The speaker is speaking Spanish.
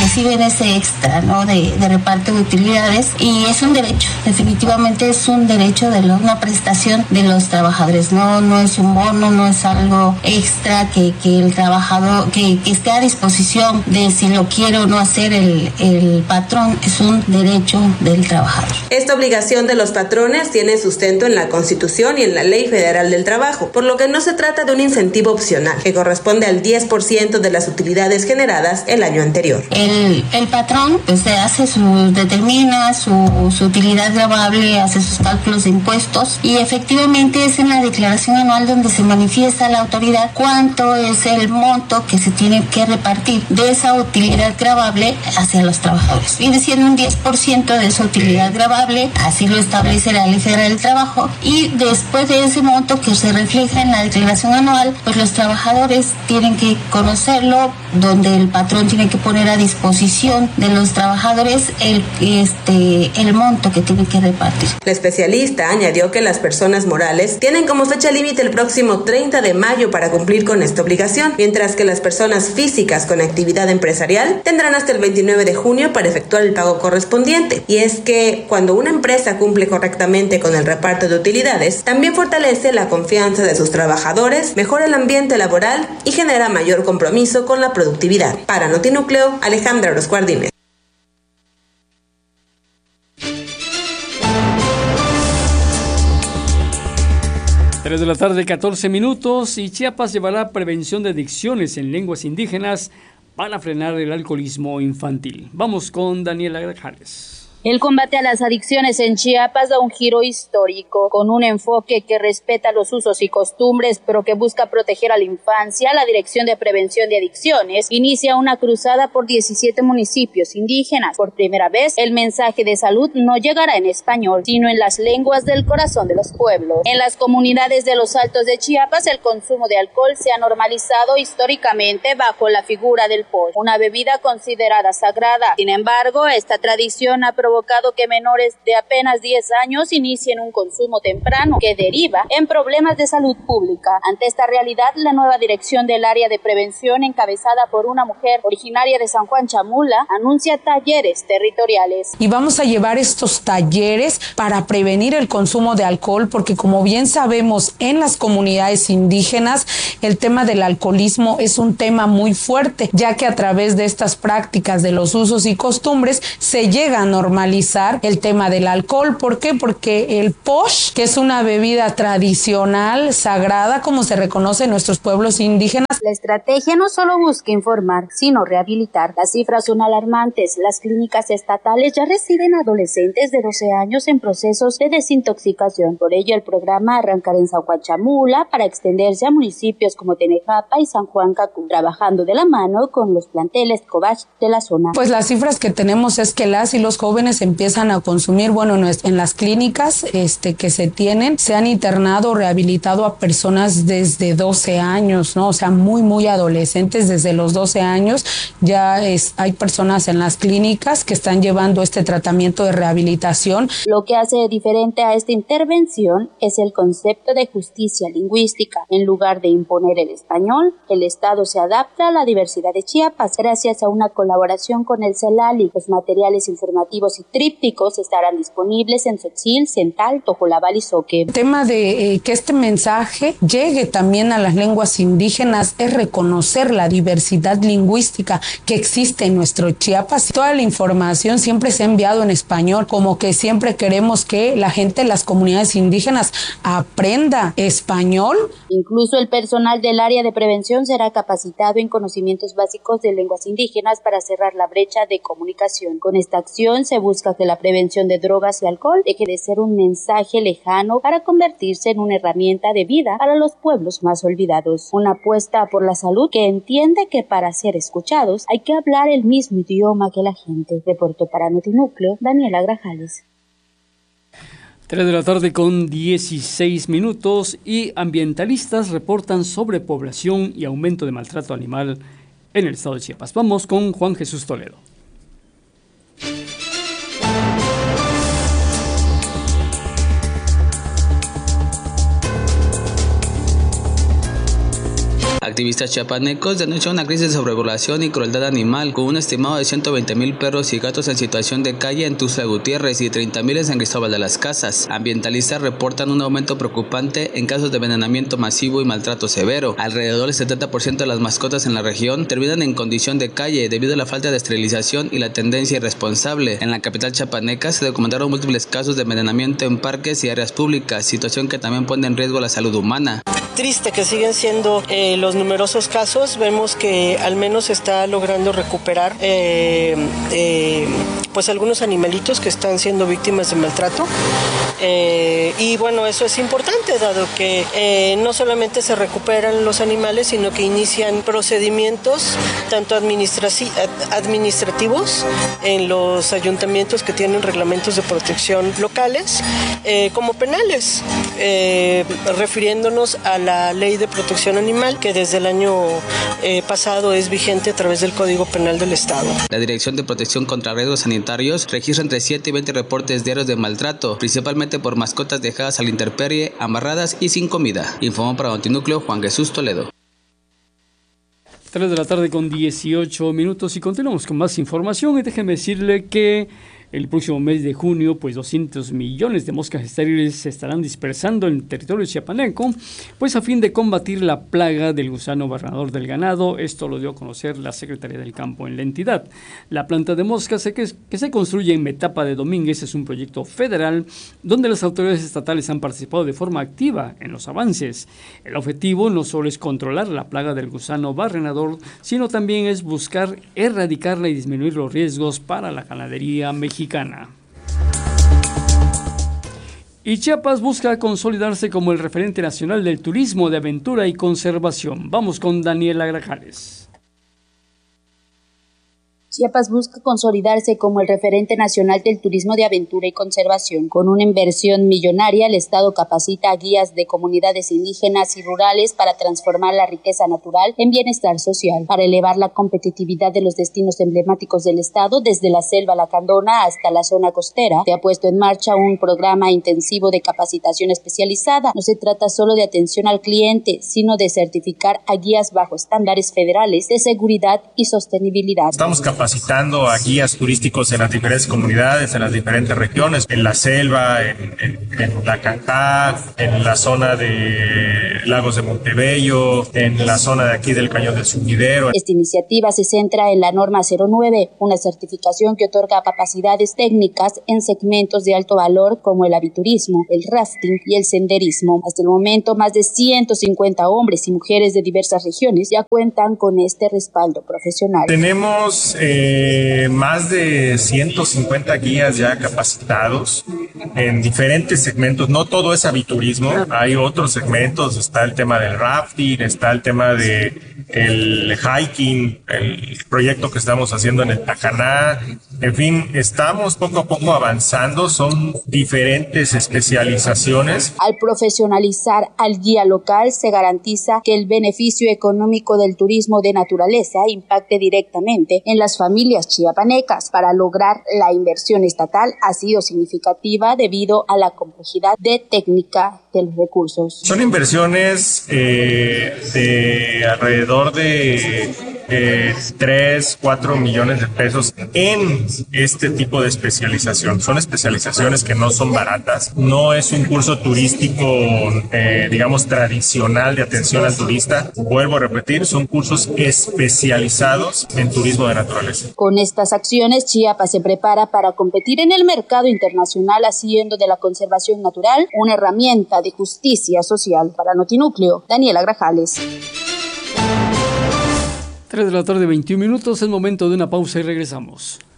reciben ese extra, ¿no? de reparto de utilidades, y es un derecho, definitivamente es un derecho una prestación de los trabajadores, no es un bono, no es algo extra que el trabajador, que esté a disposición de si lo quiere o no hacer el patrón, es un derecho del trabajador. Esta obligación de los patrones tiene sustento en la Constitución y en la Ley Federal del Trabajo, por lo que no se trata de un incentivo opcional, que corresponde al 10% de las utilidades generadas el año anterior. El patrón pues determina su utilidad gravable, hace sus cálculos de impuestos, y efectivamente es en la declaración anual donde se manifiesta a la autoridad cuánto es el monto que se tiene que repartir de esa utilidad gravable hacia los trabajadores. Viene siendo un 10% de esa utilidad gravable, así lo establece la Ley Federal del Trabajo, y después de ese monto que se refleja en la declaración anual, pues los trabajadores tienen que conocerlo, donde el patrón tiene que poner a disposición de los trabajadores el monto que tienen que repartir. La especialista añadió que las personas morales tienen como fecha límite el próximo 30 de mayo para cumplir con esta obligación, mientras que las personas físicas con actividad empresarial tendrán hasta el 29 de junio para efectuar el pago correspondiente. Y es que cuando una empresa cumple correctamente con el reparto de utilidades, también fortalece la confianza de sus trabajadores, mejora el ambiente laboral y genera mayor compromiso con la productividad. Para Notinúcleo, Alejandra Orozco Ardínez. 3 de la tarde, 14 minutos, y Chiapas llevará prevención de adicciones en lenguas indígenas para frenar el alcoholismo infantil. Vamos con Daniela Grajales. El combate a las adicciones en Chiapas da un giro histórico, con un enfoque que respeta los usos y costumbres, pero que busca proteger a la infancia. La Dirección de Prevención de Adicciones inicia una cruzada por 17 municipios indígenas. Por primera vez, el mensaje de salud no llegará en español, sino en las lenguas del corazón de los pueblos. En las comunidades de los Altos de Chiapas, el consumo de alcohol se ha normalizado históricamente bajo la figura del posh, una bebida considerada sagrada. Sin embargo, esta tradición ha provocado que menores de apenas 10 años inicien un consumo temprano que deriva en problemas de salud pública. Ante esta realidad, la nueva dirección del área de prevención, encabezada por una mujer originaria de San Juan Chamula, anuncia talleres territoriales. Y vamos a llevar estos talleres para prevenir el consumo de alcohol, porque como bien sabemos, en las comunidades indígenas el tema del alcoholismo es un tema muy fuerte, ya que a través de estas prácticas de los usos y costumbres se llega a normalizar el tema del alcohol. ¿Por qué? Porque el posh, que es una bebida tradicional, sagrada, como se reconoce en nuestros pueblos indígenas. La estrategia no solo busca informar, sino rehabilitar. Las cifras son alarmantes. Las clínicas estatales ya reciben adolescentes de 12 años en procesos de desintoxicación. Por ello, el programa arrancará en San Juan Chamula para extenderse a municipios como Tenejapa y San Juan Cacú, trabajando de la mano con los planteles Cobach de la zona. Pues las cifras que tenemos es que las y los jóvenes empiezan a consumir, en las clínicas que se tienen, se han internado o rehabilitado a personas desde 12 años, ¿no? O sea, muy adolescentes, desde los 12 años ya hay personas en las clínicas que están llevando este tratamiento de rehabilitación. Lo que hace diferente a esta intervención es el concepto de justicia lingüística. En lugar de imponer el español, el Estado se adapta a la diversidad de Chiapas gracias a una colaboración con el CELALI. Los materiales informativos y trípticos estarán disponibles en Tzotzil, Cental, Tojolabal y Zoque. El tema de que este mensaje llegue también a las lenguas indígenas es reconocer la diversidad lingüística que existe en nuestro Chiapas. Toda la información siempre se ha enviado en español, como que siempre queremos que la gente de las comunidades indígenas aprenda español. Incluso el personal del área de prevención será capacitado en conocimientos básicos de lenguas indígenas para cerrar la brecha de comunicación. Con esta acción se busca que la prevención de drogas y alcohol deje de ser un mensaje lejano para convertirse en una herramienta de vida para los pueblos más olvidados. Una apuesta por la salud que entiende que para ser escuchados hay que hablar el mismo idioma que la gente. Reportó para Notinúcleo, Daniela Grajales. 3 de la tarde con 16 minutos, y ambientalistas reportan sobrepoblación y aumento de maltrato animal en el estado de Chiapas. Vamos con Juan Jesús Toledo. Activistas chiapanecos denuncian una crisis de sobrepoblación y crueldad animal, con un estimado de 120,000 perros y gatos en situación de calle en Tuxtla Gutiérrez y 30,000 en San Cristóbal de las Casas. Ambientalistas reportan un aumento preocupante en casos de envenenamiento masivo y maltrato severo. Alrededor del 70% de las mascotas en la región terminan en condición de calle debido a la falta de esterilización y la tendencia irresponsable. En la capital chiapaneca se documentaron múltiples casos de envenenamiento en parques y áreas públicas, situación que también pone en riesgo la salud humana. Triste que siguen siendo los numerosos casos. Vemos que al menos se está logrando recuperar pues algunos animalitos que están siendo víctimas de maltrato, y bueno, eso es importante dado que no solamente se recuperan los animales, sino que inician procedimientos tanto administrativos en los ayuntamientos que tienen reglamentos de protección locales, como penales, refiriéndonos a la ley de protección animal que desde el año pasado es vigente a través del Código Penal del Estado. La Dirección de Protección contra Riesgos Sanitarios registra entre 7 y 20 reportes diarios de maltrato, principalmente por mascotas dejadas a la intemperie, amarradas y sin comida. Informó para Notinúcleo Juan Jesús Toledo. 3 de la tarde con 18 minutos y continuamos con más información. Y déjeme decirle que el próximo mes de junio, pues 200 millones de moscas estériles se estarán dispersando en el territorio chiapaneco, pues a fin de combatir la plaga del gusano barrenador del ganado. Esto lo dio a conocer la Secretaría del Campo en la entidad. La planta de moscas que se construye en Metapa de Domínguez es un proyecto federal donde las autoridades estatales han participado de forma activa en los avances. El objetivo no solo es controlar la plaga del gusano barrenador, sino también es buscar erradicarla y disminuir los riesgos para la ganadería mexicana. Y Chiapas busca consolidarse como el referente nacional del turismo de aventura y conservación. Vamos con Daniela Grajales. Chiapas busca consolidarse como el referente nacional del turismo de aventura y conservación. Con una inversión millonaria, el Estado capacita a guías de comunidades indígenas y rurales para transformar la riqueza natural en bienestar social, para elevar la competitividad de los destinos emblemáticos del Estado, desde la selva lacandona hasta la zona costera. Se ha puesto en marcha un programa intensivo de capacitación especializada. No se trata solo de atención al cliente, sino de certificar a guías bajo estándares federales de seguridad y sostenibilidad. Estamos capacitando a guías turísticos en las diferentes comunidades, en las diferentes regiones, en la selva, en la Cantá, en la zona de Lagos de Montebello, en la zona de aquí del Cañón del Sumidero. Esta iniciativa se centra en la norma 09, una certificación que otorga capacidades técnicas en segmentos de alto valor como el aviturismo, el rafting y el senderismo. Hasta el momento, más de 150 hombres y mujeres de diversas regiones ya cuentan con este respaldo profesional. Tenemos más de 150 guías ya capacitados en diferentes segmentos. No todo es aviturismo, hay otros segmentos. Está el tema del rafting, está el tema de el hiking, el proyecto que estamos haciendo en el Tacaná. En fin, estamos poco a poco avanzando, son diferentes especializaciones. Al profesionalizar al guía local, se garantiza que el beneficio económico del turismo de naturaleza impacte directamente en las familias chiapanecas. Para lograr la inversión estatal ha sido significativa debido a la complejidad de técnica de los recursos. Son inversiones de alrededor de 3-4 millones de pesos en este tipo de especialización. Son especializaciones que no son baratas. No es un curso turístico, digamos, tradicional de atención al turista. Vuelvo a repetir, son cursos especializados en turismo de naturaleza. Con estas acciones, Chiapas se prepara para competir en el mercado internacional, haciendo de la conservación natural una herramienta de justicia social. Para Notinúcleo, Daniela Grajales. 3 de la tarde, 21 minutos, es momento de una pausa y regresamos.